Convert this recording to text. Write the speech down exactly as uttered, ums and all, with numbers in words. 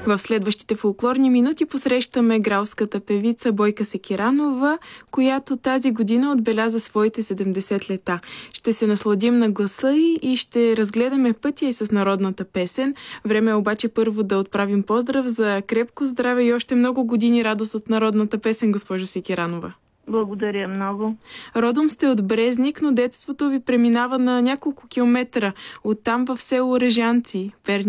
В следващите фолклорни минути посрещаме гралската певица Бойка Секиранова, която тази година отбеляза своите седемдесет лета. Ще се насладим на гласа й и ще разгледаме пътя й с народната песен. Време е обаче първо да отправим поздрав за крепко здраве и още много години радост от народната песен, госпожо Секиранова. Благодаря много. Родом сте от Брезник, но детството ви преминава на няколко километра. Оттам в село Режанци, Перник.